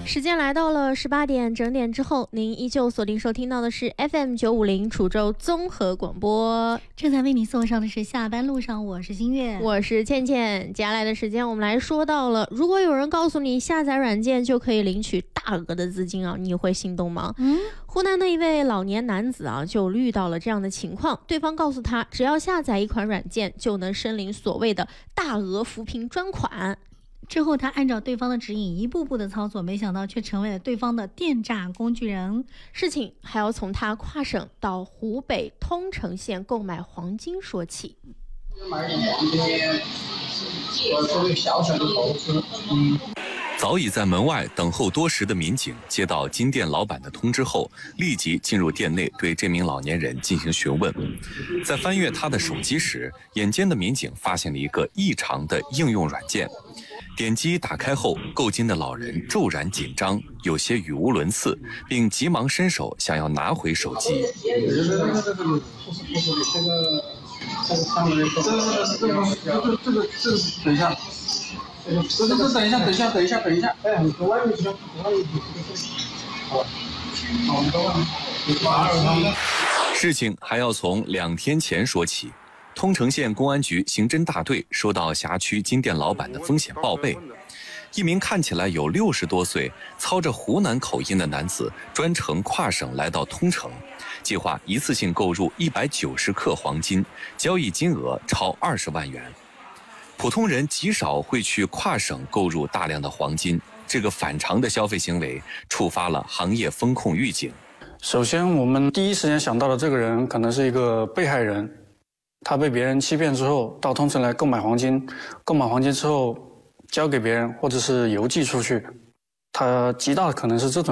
时间来到了18点整点之后，您依旧锁定收听到的是 FM 950楚州综合广播。 正在为你送上的是下班路上，我是新月， 我是倩倩。接下来的时间我们来说到了，如果有人告诉你下载软件就可以领取大额的资金啊，你会心动吗？湖南的一位老年男子啊，就遇到了这样的情况，对方告诉他，只要下载一款软件就能申领所谓的大额扶贫专款。 之后他按照对方的指引一步步的操作，没想到却成为了对方的电诈工具人。 事情还要从他跨省到湖北通城县购买黄金说起。 买点黄金，我做个小小的投资。 早已在门外等候多时的民警接到金店老板的通知后，立即进入店内对这名老年人进行询问。在翻阅他的手机时，眼尖的民警发现了一个异常的应用软件。点击打开后，购金的老人骤然紧张，有些语无伦次，并急忙伸手想要拿回手机。 这个上面等一下，等一下，哎，你往外面去，好，我们都事情还要从2天前说起。通城县公安局刑侦大队收到辖区金店老板的风险报备，一名看起来有60多岁、操着湖南口音的男子专程跨省来到通城，计划一次性购入190克黄金，交易金额超20万元。普通人极少会去跨省购入大量的黄金，这个反常的消费行为触发了行业风控预警。 首先，我们第一时间想到的这个人可能是一个被害人，他被别人欺骗之后到通城来购买黄金，购买黄金之后交给别人或者是邮寄出去，他极大的可能是这种